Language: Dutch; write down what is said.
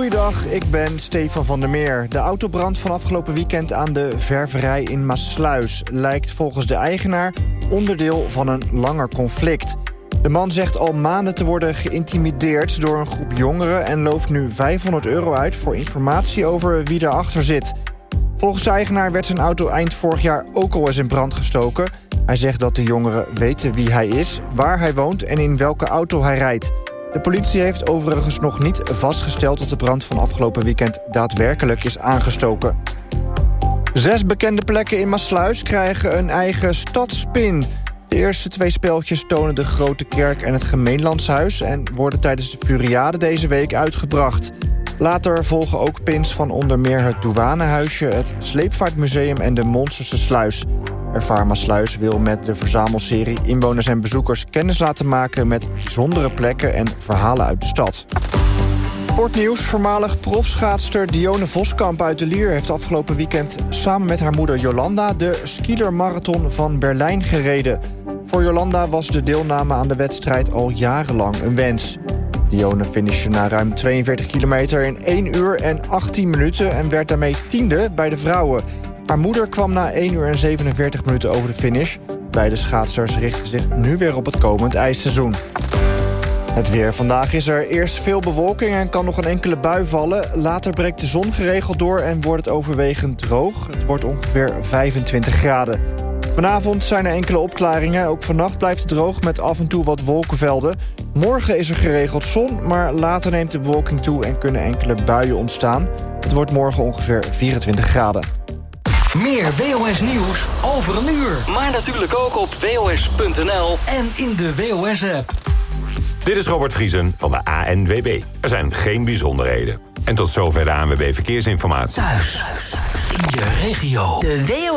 Goeiedag, ik ben Stefan van der Meer. De autobrand van afgelopen weekend aan de ververij in Maassluis lijkt volgens de eigenaar onderdeel van een langer conflict. De man zegt al maanden te worden geïntimideerd door een groep jongeren en looft nu €500 uit voor informatie over wie erachter zit. Volgens de eigenaar werd zijn auto eind vorig jaar ook al eens in brand gestoken. Hij zegt dat de jongeren weten wie hij is, waar hij woont en in welke auto hij rijdt. De politie heeft overigens nog niet vastgesteld dat de brand van afgelopen weekend daadwerkelijk is aangestoken. 6 bekende plekken in Maassluis krijgen een eigen stadspin. De eerste 2 speeltjes tonen de Grote Kerk en het Gemeenlandshuis en worden tijdens de Furiade deze week uitgebracht. Later volgen ook pins van onder meer het Douanehuisje, het Sleepvaartmuseum en de Monsterse Sluis. Ervaar Maassluis wil met de verzamelserie inwoners en bezoekers kennis laten maken met bijzondere plekken en verhalen uit de stad. Sportnieuws. Voormalig profschaatster Dione Voskamp uit de Lier heeft afgelopen weekend samen met haar moeder Jolanda de Skielermarathon van Berlijn gereden. Voor Jolanda was de deelname aan de wedstrijd al jarenlang een wens. Dione finishte na ruim 42 kilometer in 1 uur en 18 minuten en werd daarmee 10e bij de vrouwen. Haar moeder kwam na 1 uur en 47 minuten over de finish. Beide schaatsers richten zich nu weer op het komend ijsseizoen. Het weer. Vandaag is er eerst veel bewolking en kan nog een enkele bui vallen. Later breekt de zon geregeld door en wordt het overwegend droog. Het wordt ongeveer 25 graden. Vanavond zijn er enkele opklaringen. Ook vannacht blijft het droog met af en toe wat wolkenvelden. Morgen is er geregeld zon, maar later neemt de bewolking toe en kunnen enkele buien ontstaan. Het wordt morgen ongeveer 24 graden. Meer WOS nieuws over een uur. Maar natuurlijk ook op WOS.nl en in de WOS-app. Dit is Robert Vriesen van de ANWB. Er zijn geen bijzonderheden. En tot zover de ANWB Verkeersinformatie. Thuis, in je regio. De WOS